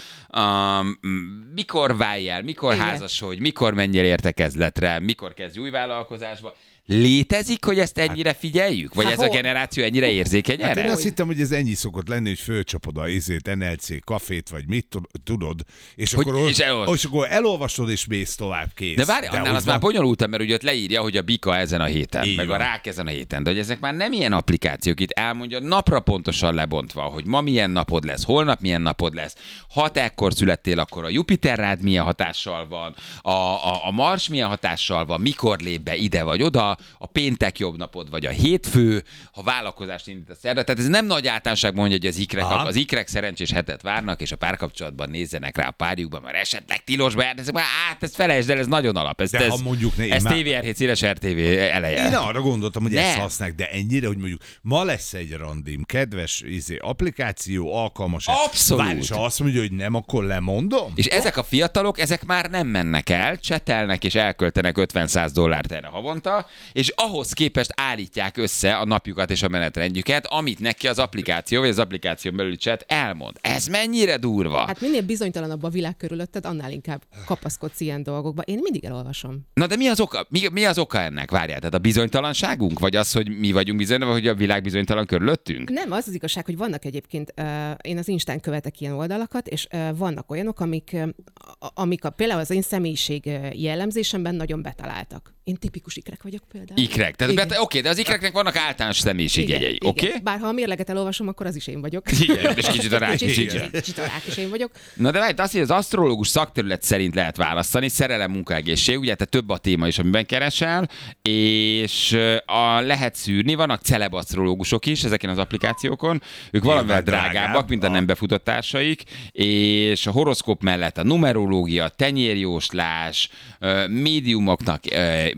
um, mikor válj el, mikor
Igen.
házasodj, mikor menjél értekezletre, mikor kezdj új vállalkozásba. Létezik, hogy ezt ennyire figyeljük? Vagy
Hát
ez a
hol?
generáció ennyire érzékeny
Hát
erre?
én azt hittem, hogy ez ennyi szokott lenni, hogy fölcsapod a izét, en el cé kafét, vagy mit tud- tudod, és,
Hogy-
akkor,
és elolvasod.
és akkor elolvasod, és mész tovább, kész.
De várj, annál
úgy
az már
van.
bonyolultabb, mert ugye ott leírja, hogy a bika ezen a héten,
Így
meg
van.
a rák ezen a héten. De hogy ezek már nem ilyen applikációk, itt elmondja napra pontosan lebontva, hogy ma milyen napod lesz, holnap milyen napod lesz. Ha te ekkor születtél, akkor a Jupiter rád milyen hatással van, a, a, a Mars milyen hatással van, mikor lép be ide vagy oda, a péntek jobb napod vagy a hétfő, ha vállalkozást indítasz erre. Tehát ez nem nagy általánosság mondja, hogy az ikrek,
Aha.
az ikrek szerencsés hetet várnak, és a párkapcsolatban nézzenek rá a párjukban, mert esetleg tilosba jár, ezek már át, ezt felejtsd el, ez nagyon alap. Ez,
De
ez,
ha mondjuk ne- én
ez
már-
té vé er hét, széles er té vé eleje.
Én arra gondoltam, hogy ezt
Nem.
használják, de ennyire, hogy mondjuk ma lesz egy randim, kedves izé, applikáció, alkalmas.
Abszolút.
Várj, és ha azt mondja, hogy nem, akkor lemondom?
És ezek a fiatalok, ezek már nem mennek el, csetelnek és elköltenek ötven-száz dollárt erre havonta, és ahhoz képest állítják össze a napjukat és a menetrendjüket, amit neki az applikáció, vagy az applikáción belüli chat elmond. Ez mennyire durva?
Hát minél bizonytalanabb a világ körülötted, annál inkább kapaszkodsz ilyen dolgokba. Én mindig elolvasom.
Na de mi az oka, mi, mi az oka ennek? Várjál, tehát a bizonytalanságunk? Vagy az, hogy mi vagyunk bizonytalan, vagy hogy a világ bizonytalan körülöttünk?
Nem, az az igazság, hogy vannak egyébként, uh, én az Instán követek ilyen oldalakat, és uh, vannak olyanok, amik, uh, amik a, például az én személyiség uh, jellemzésemben nagyon betaláltak. Én tipikus ikrek vagyok például.
Ikrek. Tehát,
Igen.
bet- oké, de az ikreknek vannak általános személyiségjegyei,
Igen,
oké?
igen. Bár ha a mérleget elolvasom, akkor az is én vagyok.
Igen, és kicsit a rák is,
Kicsit,
igen.
kicsit a rák is én vagyok.
Na de várj, azt, hogy az asztrológus szakterület szerint lehet választani, szerelem, munkaegészség, ugye te több a téma is, amiben keresel, és a, lehet szűrni, vannak celeb asztrológusok is ezeken az applikációkon, ők valamivel
drágább,
drágábbak, mint a
a-
nem befutott társaik, és a horoszkóp mellett a numerológia, tenyérjóslás, ö, médiumoknak ö,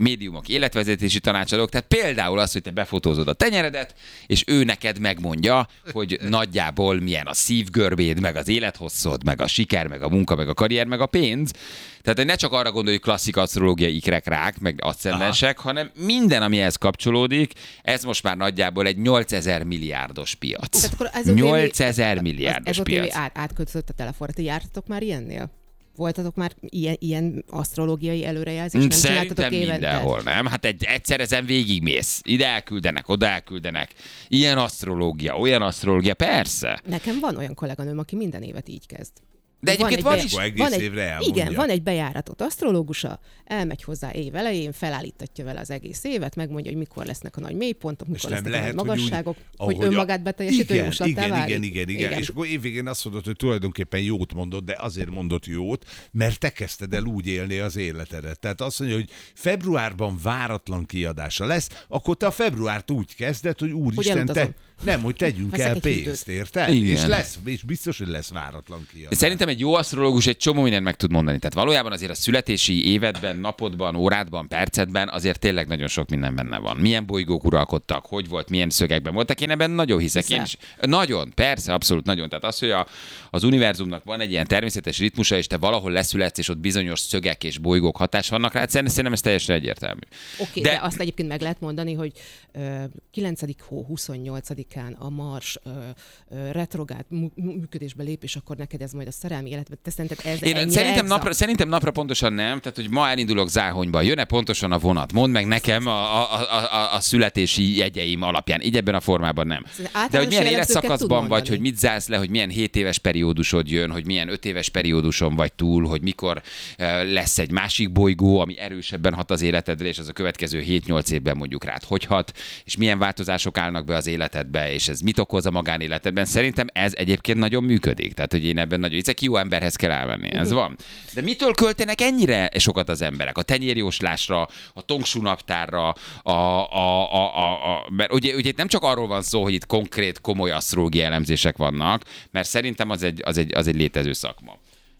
médiumok, életvezetési tanácsadók, tehát például az, hogy te befotózod a tenyeredet, és ő neked megmondja, hogy nagyjából milyen a szívgörbéd, meg az élethosszod, meg a siker, meg a munka, meg a karrier, meg a pénz. Tehát hogy ne csak arra gondolj, hogy klasszik asztrológiai ikrek, rák, meg aszcendensek, hanem minden, ami ehhez kapcsolódik, ez most már nagyjából egy nyolcezer milliárdos piac. nyolcezer milliárdos
ez
piac.
Ez át, átköltözött a telefonra. Ti jártatok már ilyennél? Voltatok már ilyen, ilyen asztrológiai előrejelzést? Nem
Szerintem mindenhol, nem? Hát egy, egyszer ezen végigmész. Ide elküldenek, oda elküldenek. Ilyen asztrológia, olyan asztrológia, persze.
Nekem van olyan kolléganőm, aki minden évet így kezd.
De egyébként van, van is.
Egész
van egy,
évre
igen, van egy bejáratott asztrológusa, elmegy hozzá év elején, felállítatja vele az egész évet, megmondja, hogy mikor lesznek a nagy mélypontok, mikor lesznek lehet, a nagy magasságok, hogy, hogy önmagát beteljesítő jóslattá válik.
Igen, igen, igen, igen. És akkor évvégén azt mondod, hogy tulajdonképpen jót mondod, de azért mondott jót, mert te kezdted el úgy élni az életedet. Tehát azt mondja, hogy februárban váratlan kiadása lesz, akkor te a februárt úgy kezded, hogy úristen, te... Nem, hogy tegyünk el pénzt, érted? És lesz, és biztos, hogy lesz váratlan kiadás.
Szerintem egy jó asztrológus egy csomó mindent meg tud mondani. Tehát valójában azért a születési évedben, napodban, órádban, percedben azért tényleg nagyon sok minden benne van. Milyen bolygók uralkodtak, hogy volt, milyen szögekben voltak. Én ebben nagyon hiszek. Én is, nagyon, persze, abszolút nagyon. Tehát az, hogy a, az univerzumnak van egy ilyen természetes ritmusa, és te valahol leszületsz, és ott bizonyos szögek és bolygók hatás vannak rá, szerintem ez teljesen egyértelmű.
Oké, okay, de... de azt egyébként meg lehet mondani, hogy uh, kilencedik hó huszonnyolcadikán a Mars uh, uh, retrográd működésbe lép, és akkor neked ez majd a szerelmi életben. Te szerinted ez
Én szerintem napra, szerintem napra pontosan nem, tehát hogy ma elindulok Záhonyba, jön-e pontosan a vonat? Mondd meg nekem a, a, a, a, a születési jegyeim alapján. Így ebben a formában nem. De hogy milyen életszakaszban vagy, hogy mit zársz le, hogy milyen hét éves periódusod jön, hogy milyen öt éves perióduson vagy túl, hogy mikor uh, lesz egy másik bolygó, ami erősebben hat az életedre, és az a következő hét-nyolc évben mondjuk rád hogy hat, és milyen változások állnak be az életedbe, és ez mit okoz a magánéletedben. Szerintem ez egyébként nagyon működik. Tehát, hogy én ebben nagyon hiszek, jó emberhez kell elmenni. Ez van. De mitől költenek ennyire sokat az emberek? A tenyérjóslásra, a tongsú naptárra, a, a, a, a, a, mert ugye, ugye itt nem csak arról van szó, hogy itt konkrét, komoly asztrológiai elemzések vannak, mert szerintem az egy, az egy, az egy létező szakma.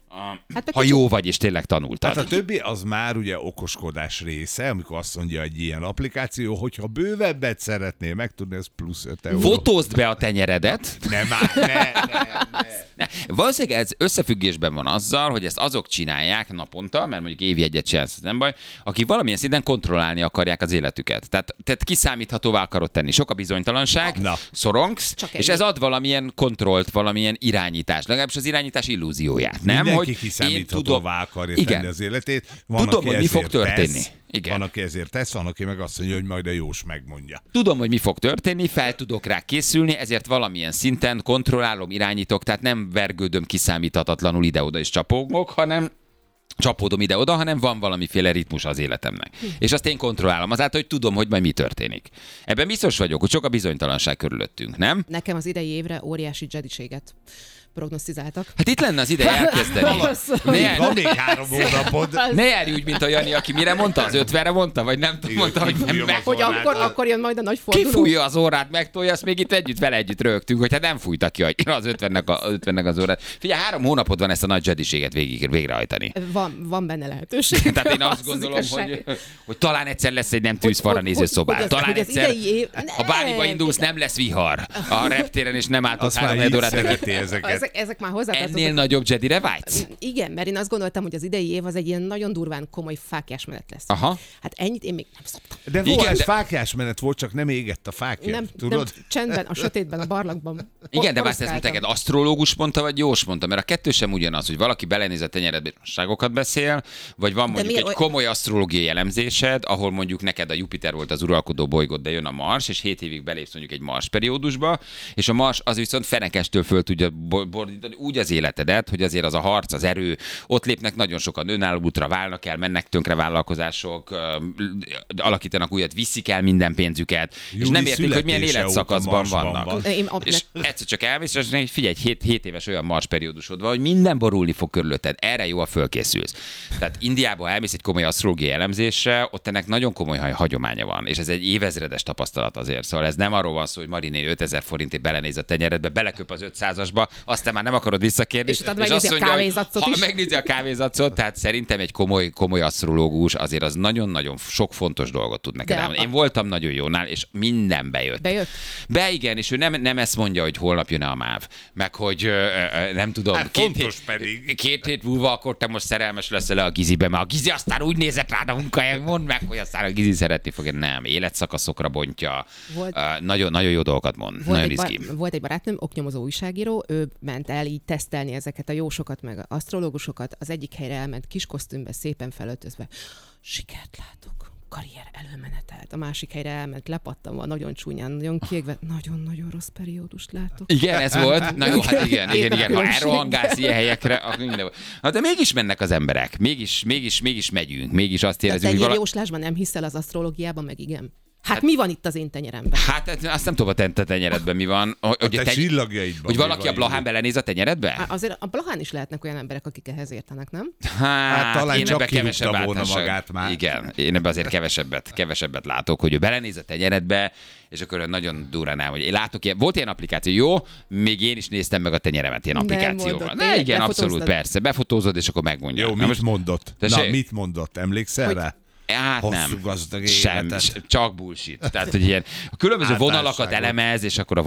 Hát ha jó vagy, és tényleg tanultad.
Hát a többi az már ugye okoskodás része, amikor azt mondja egy ilyen applikáció, hogyha bővebbet szeretnél megtudni, ez plusz öt euró.
Fotózd be a tenyeredet.
Nem, már, ne, ne, ne.
ne. Valószínűleg ez összefüggésben van azzal, hogy ezt azok csinálják naponta, mert mondjuk évi egyet csinálsz, nem baj, akik valamilyen szinten kontrollálni akarják az életüket. Tehát, tehát kiszámíthatóvá akarod tenni. Sok a bizonytalanság, Na. szorongsz, Csak és ez ad valamilyen kontrollt, valamilyen irányítást, legalábbis az irányítás illúzióját. Nem?
Mindenki
hogy
kiszámíthatóvá akarja tenni
igen.
az életét. Van,
tudom, hogy mi fog történni.
Tesz,
igen.
Van, aki ezért tesz, van, aki meg azt mondja, hogy majd a jós megmondja.
Tudom, hogy mi fog történni, fel tudok rá készülni, ezért valamilyen szinten kontrollálom, irányítok, tehát nem vergődöm kiszámíthatatlanul ide-oda és csapogok, hanem csapódom ide-oda, hanem van valamiféle ritmus az életemnek. Hm. És azt én kontrollálom, azáltal, hogy tudom, hogy majd mi történik. Ebben biztos vagyok, hogy sok a bizonytalanság körülöttünk, nem?
Nekem az idei évre óriási jediséget prognosztizáltak.
Hát itt lenne az ideje elkezdeni.
ne jár... Van még három hónapod.
Ne járj úgy, mint a Jani, aki mire mondta, az ötvenre mondta, vagy nem tudom, mondta, hogy nem meg.
Hogy akkor, akkor jön majd a nagy forduló.
Kifújja az órát, megtolja, azt még itt együtt vele együtt rögtünk, hogy hát nem fújta ki az ötvennek, a, ötvennek az órát. Figyelj, három hónapod van ezt a nagy jediséget végig, végrehajtani.
Van, van benne lehetőség.
Tehát én azt gondolom, hogy, hogy talán egyszer lesz egy nem tűzfalra néző szobád. Talán egyszer, év... ha Báliba indulsz, nem lesz vihar a reptéren, és nem álltok három órát.
Ezek, ezek már hozzá.
Ennél nagyobb Jedire vágysz?
Igen, mert én azt gondoltam, hogy az idei év az egy ilyen nagyon durván komoly fáklyásmenet lesz.
Aha.
Hát ennyit én még nem szoptam.
De volt, ez de... fáklyásmenet volt, csak nem égett a fákja.
Nem, tudod? Nem, csendben, a sötétben, a barlangban.
Igen, de már ezt neked asztrológus mondta, vagy jós mondta, mert a kettő sem ugyanaz, hogy valaki belenéz a tenyeredbe, nosságokat beszél, vagy van mondjuk egy oly... komoly asztrológiai elemzésed, ahol mondjuk neked a Jupiter volt az uralkodó bolygód, de jön a Mars, és hét évig belépsz mondjuk egy Mars periódusba, és a Mars az viszont fenekestől föl tudja bordítani úgy az életedet, hogy azért az a harc, az erő, ott lépnek nagyon sokan önálló útra, válnak el, mennek tönkre vállalkozások, alakítanak újat, viszik el minden pénzüket, Júli és nem értik, hogy milyen életszakaszban vannak. Van. És egyszer csak elmész, és figyelj, hét éves olyan Mars periódusod van, hogy minden borulni fog körülötted, erre jól fölkészülsz. Tehát Indiába elmész egy komoly asztrológiai elemzésre, ott ennek nagyon komoly hagyománya van, és ez egy évezredes tapasztalat azért. Szóval ez nem arról van szó, hogy Mariné ötezer forintért belenéz a tenyeredbe, beleköp az ötszázasba, azt aztán már nem akarod visszakérni.
És utána megnézi a kávézacot is.
Ha megnézi a kávézacot, tehát szerintem egy komoly, komoly asztrológus azért az nagyon-nagyon sok fontos dolgot tud neked elmondani. Én voltam nagyon jónál, és minden bejött.
Bejött?
Be igen, és ő nem, nem ezt mondja, hogy holnap jön a MÁV, meg hogy ö, ö, nem tudom,
hát
két,
hét,
pedig. két hét múlva akkor te most szerelmes leszel a Gizibe, mert a Gizi aztán úgy nézett rád a munkahelyen, mondd meg, hogy aztán a Gizi szeretni fogja. Nem, életszakaszokra bontja. Volt, uh, nagyon, nagyon jó dolgokat mond.
Volt
nagyon
egy,
izgi.
bar, volt egy barátnőm, oknyomozó újságíró, ő ment el így tesztelni ezeket a jósokat, meg asztrológusokat. Az egyik helyre elment kis kosztümbe, szépen felöltözve. Sikert látok. Karrier előmenetelt. A másik helyre elment lepattanva, nagyon csúnyán, nagyon kiégve, nagyon-nagyon rossz periódust látok.
Igen, ez volt. Na jó, hát igen, igen, igen. Ha elrohangálsz ilyen helyekre, akkor minden volt. Hát de mégis mennek az emberek. Mégis, mégis, mégis megyünk. Mégis azt érezzük,
hogy
vala...
jóslásban nem hiszel az asztrológiában, meg igen. Hát, hát mi van itt az én tenyeremben?
Hát azt nem tudom, a te tenyeredben mi van. Hogy,
a te csillagjaidban.
Hogy valaki a Blahán belenéz a tenyeredbe?
Hát azért a Blahán is lehetnek olyan emberek, akik ehhez értenek, nem?
Hát,
hát talán
én
csak
kevesebb
volna magát már.
Igen, én ebben azért kevesebbet, kevesebbet látok, hogy ő belenéz a tenyeredbe, és akkor nagyon durán áll, hogy én látok ilyen, volt ilyen applikáció, jó, még én is néztem meg a tenyeremet ilyen applikációval. Ne, igen, abszolút, persze, befotózod, és akkor megmondja.
Jó, mit most mondott? Na, mit mondott? Emlékszel rá?
Hát
hosszú
nem.
gazdag
Sem, csak bullshit. Tehát, hogy ilyen a különböző vonalakat elemez, és akkor a